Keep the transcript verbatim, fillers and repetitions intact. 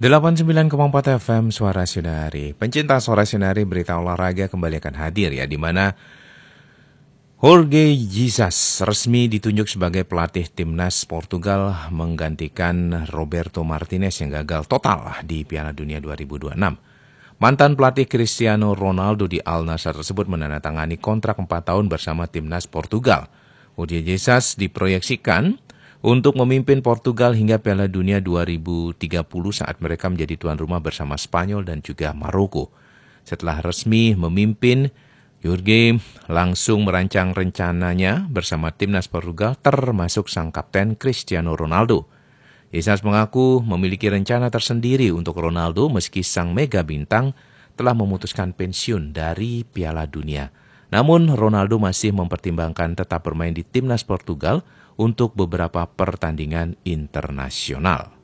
delapan puluh sembilan koma empat F M Suara Sinari. Pencinta Suara Sinari, berita olahraga kembali akan hadir ya, di mana Jorge Jesus resmi ditunjuk sebagai pelatih timnas Portugal menggantikan Roberto Martinez yang gagal total di Piala Dunia dua ribu dua puluh enam. Mantan pelatih Cristiano Ronaldo di Al Nassr tersebut menandatangani kontrak empat tahun bersama timnas Portugal. Jorge Jesus diproyeksikan untuk memimpin Portugal hingga Piala Dunia dua ribu tiga puluh saat mereka menjadi tuan rumah bersama Spanyol dan juga Maroko. Setelah resmi memimpin, Jorge langsung merancang rencananya bersama timnas Portugal termasuk sang kapten Cristiano Ronaldo. Jesus mengaku memiliki rencana tersendiri untuk Ronaldo meski sang mega bintang telah memutuskan pensiun dari Piala Dunia. Namun Ronaldo masih mempertimbangkan tetap bermain di timnas Portugal untuk beberapa pertandingan internasional.